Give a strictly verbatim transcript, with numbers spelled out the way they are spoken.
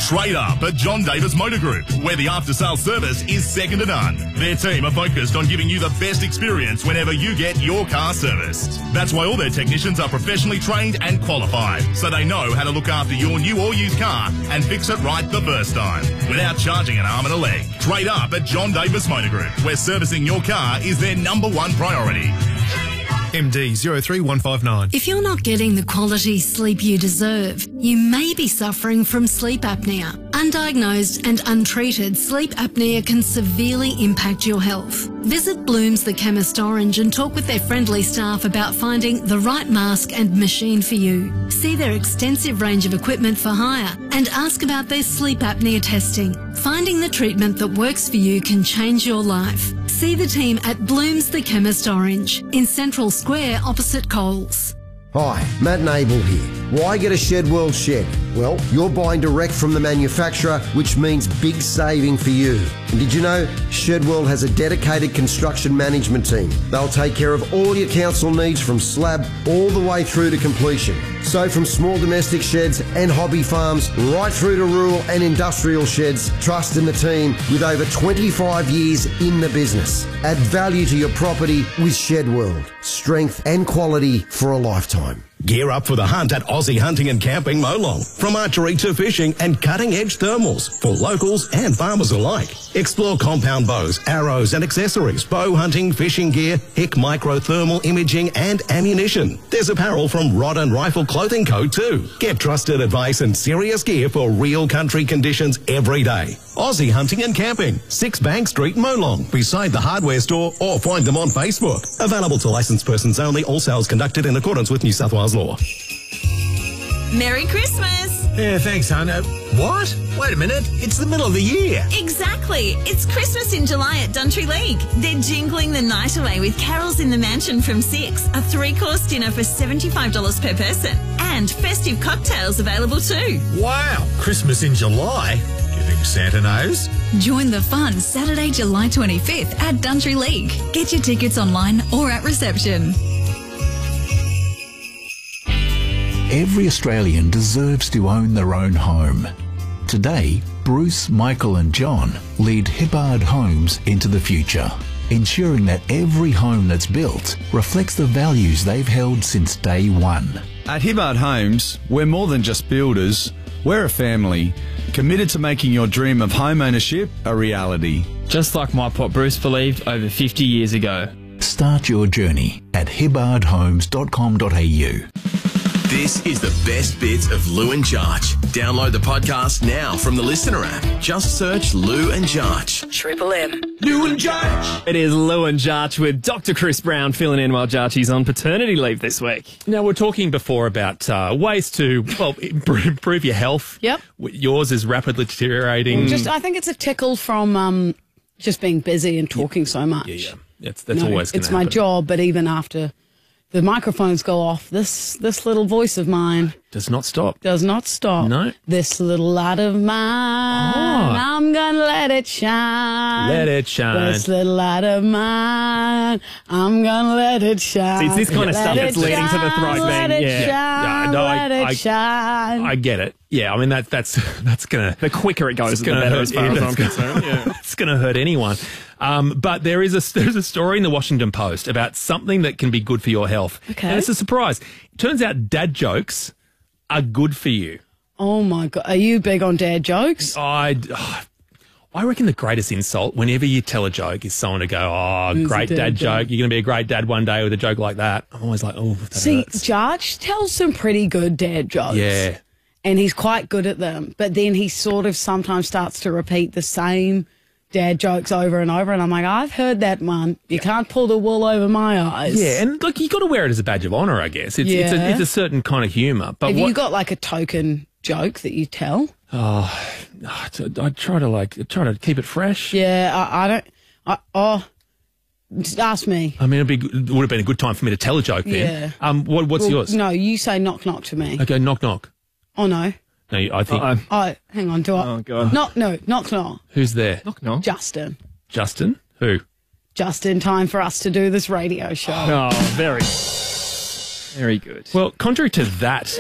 Trade up at John Davis Motor Group, where the after-sales service is second to none. Their team are focused on giving you the best experience whenever you get your car serviced. That's why all their technicians are professionally trained and qualified, so they know how to look after your new or used car and fix it right the first time, without charging an arm and a leg. Trade up at John Davis Motor Group, where servicing your car is their number one priority. M D zero three one five nine. If you're not getting the quality sleep you deserve, you may be suffering from sleep apnea. Undiagnosed and untreated sleep apnea can severely impact your health. Visit Bloom's The Chemist Orange and talk with their friendly staff about finding the right mask and machine for you. See their extensive range of equipment for hire and ask about their sleep apnea testing. Finding the treatment that works for you can change your life. See the team at Bloom's The Chemist Orange in Central Square opposite Coles. Hi, Matt and Abel here. Why get a Shed World shed? Well, you're buying direct from the manufacturer, which means big saving for you. And did you know Shed World has a dedicated construction management team? They'll take care of all your council needs from slab all the way through to completion. So from small domestic sheds and hobby farms right through to rural and industrial sheds, trust in the team with over twenty-five years in the business. Add value to your property with Shed World. Strength and quality for a lifetime. Gear up for the hunt at Aussie Hunting and Camping Molong. From archery to fishing and cutting-edge thermals for locals and farmers alike. Explore compound bows, arrows and accessories, bow hunting, fishing gear, Hick micro thermal imaging and ammunition. There's apparel from Rod and Rifle Clothing Co too. Get trusted advice and serious gear for real country conditions every day. Aussie Hunting and Camping, six Bank Street, Molong, beside the hardware store, or find them on Facebook. Available to licensed persons only, all sales conducted in accordance with New South Wales law. Merry Christmas! Yeah, thanks, hon. Uh, what? Wait a minute. It's the middle of the year. Exactly. It's Christmas in July at Duntry League. They're jingling the night away with carols in the mansion from six, a three-course dinner for seventy-five dollars per person, and festive cocktails available too. Wow. Christmas in July? Do you think Santa knows? Join the fun Saturday, July twenty-fifth at Duntry League. Get your tickets online or at reception. Every Australian deserves to own their own home. Today, Bruce, Michael and John lead Hibbard Homes into the future, ensuring that every home that's built reflects the values they've held since day one. At Hibbard Homes, we're more than just builders. We're a family, committed to making your dream of home ownership a reality. Just like my pop Bruce believed over fifty years ago. Start your journey at hibbard homes dot com dot a u. This is the best bits of Lou and Jarch. Download the podcast now from the Listener app. Just search Lou and Jarch. Triple M. Lou and Jarch. It is Lou and Jarch with Doctor Chris Brown filling in while Jarchy's on paternity leave this week. Now, we're talking before about uh, ways to, well, improve your health. Yep. Yours is rapidly deteriorating. Just, I think it's a tickle from um, just being busy and talking yeah. so much. Yeah, yeah. That's, that's no, always going to It's happen. my job, but even after the microphones go off, this this little voice of mine does not stop. Does not stop. No. This little light of mine, Oh. I'm gonna let it shine. Let it shine. This little light of mine, I'm gonna let it shine. See, it's this kind of Let stuff it that's leading to the shine, throat let thing. it Yeah. shine, Yeah, no, I- let it I- shine. I get it. Yeah, I mean, that that's that's going to... The quicker it goes, the better as far as I'm concerned. Yeah. It's going to hurt anyone. Um, but there is a there's a story in the Washington Post about something that can be good for your health. Okay. And it's a surprise. It turns out dad jokes are good for you. Oh my God, are you big on dad jokes? I, I reckon the greatest insult whenever you tell a joke is someone to go, oh, It's a great dad dad joke. joke. You're going to be a great dad one day with a joke like that. I'm always like, oh, that See, hurts. Jarch tells some pretty good dad jokes. Yeah. And he's quite good at them. But then he sort of sometimes starts to repeat the same dad jokes over and over. And I'm like, I've heard that one. You can't pull the wool over my eyes. Yeah, and look, you got to wear it as a badge of honour, I guess. It's, it's, a, Yeah. it's a certain kind of humour. But Have what, you got like a token joke that you tell? Oh, I try to like try to keep it fresh. Yeah, I, I don't. I, oh, just ask me. I mean, it'd be, it would have been a good time for me to tell a joke then. Yeah. Um, what, what's Well, yours? No, you say knock knock to me. Okay, knock knock. Oh no. No, I think. Uh-oh. Oh, hang on. Do I? Oh, God. Knock no knock knock. Who's there? Knock, knock. Justin. Justin? Who? Just in time for us to do this radio show. Oh, very, very good. Well, contrary to that